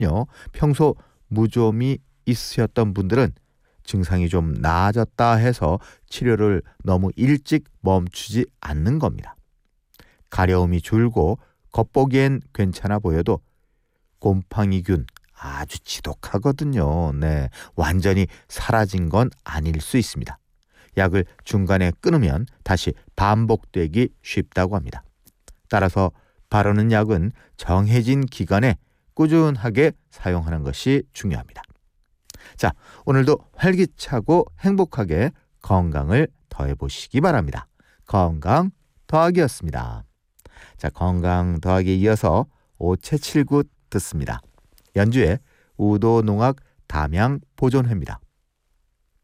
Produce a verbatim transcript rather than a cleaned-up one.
하지만요, 평소 무좀이 있으셨던 분들은 증상이 좀 나아졌다 해서 치료를 너무 일찍 멈추지 않는 겁니다. 가려움이 줄고 겉보기엔 괜찮아 보여도 곰팡이균 아주 지독하거든요. 네, 완전히 사라진 건 아닐 수 있습니다. 약을 중간에 끊으면 다시 반복되기 쉽다고 합니다. 따라서 바르는 약은 정해진 기간에 꾸준하게 사용하는 것이 중요합니다. 자, 오늘도 활기차고 행복하게 건강을 더해보시기 바랍니다. 건강 더하기였습니다. 자, 건강 더하기 이어서 오채칠구 듣습니다. 연주의 우도농악 담양 보존회입니다.